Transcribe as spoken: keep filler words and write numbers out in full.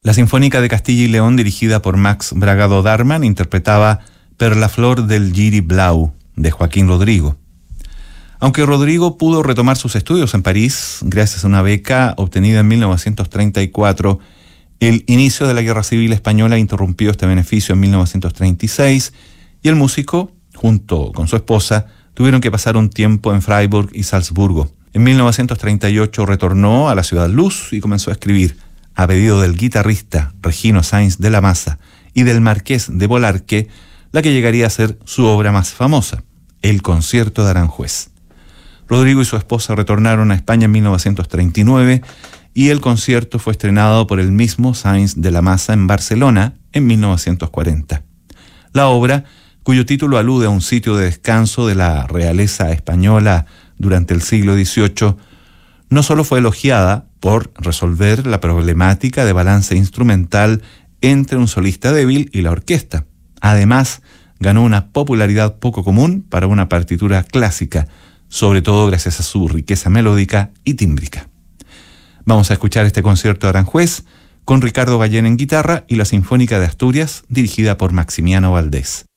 La Sinfónica de Castilla y León, dirigida por Max Bragado Darman, interpretaba Per la flor del Giri Blau, de Joaquín Rodrigo. Aunque Rodrigo pudo retomar sus estudios en París gracias a una beca obtenida en mil novecientos treinta y cuatro, el inicio de la Guerra Civil Española interrumpió este beneficio en mil novecientos treinta y seis y el músico, junto con su esposa, tuvieron que pasar un tiempo en Freiburg y Salzburgo. En mil novecientos treinta y ocho retornó a la Ciudad Luz y comenzó a escribir, a pedido del guitarrista Regino Sáenz de la Maza y del Marqués de Bolarque, la que llegaría a ser su obra más famosa, el Concierto de Aranjuez. Rodrigo y su esposa retornaron a España en mil novecientos treinta y nueve y el concierto fue estrenado por el mismo Sáenz de la Maza en Barcelona en mil novecientos cuarenta. La obra, cuyo título alude a un sitio de descanso de la realeza española durante el siglo dieciocho, no solo fue elogiada por resolver la problemática de balance instrumental entre un solista débil y la orquesta. Además, ganó una popularidad poco común para una partitura clásica, sobre todo gracias a su riqueza melódica y tímbrica. Vamos a escuchar este concierto de Aranjuez con Ricardo Ballén en guitarra y la Sinfónica de Asturias, dirigida por Maximiano Valdés.